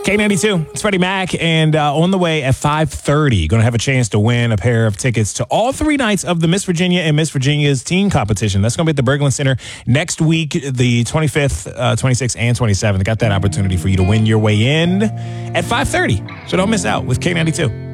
K92, it's Freddie Mac, and on the way at 5:30, going to have a chance to win a pair of tickets to all 3 nights of the Miss Virginia and Miss Virginia's teen competition. That's going to be at the Berglund Center next week, the 25th, 26th, and 27th. Got that opportunity for you to win your way in at 5:30, so don't miss out with K92.